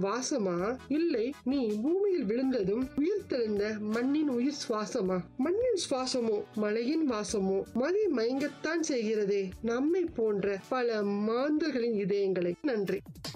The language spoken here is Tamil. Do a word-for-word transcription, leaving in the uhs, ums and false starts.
வாசமா, இல்லை நீ பூமியில் விழுந்ததும் உயிர் தெழுந்த மண்ணின் உயிர் சுவாசமா? மண்ணின் சுவாசமோ மலையின் வாசமோ மதி மயங்கத்தான் செய்கிறதே நம்மை போன்ற பல மாந்தர்களின் இதயங்களை. நன்றி.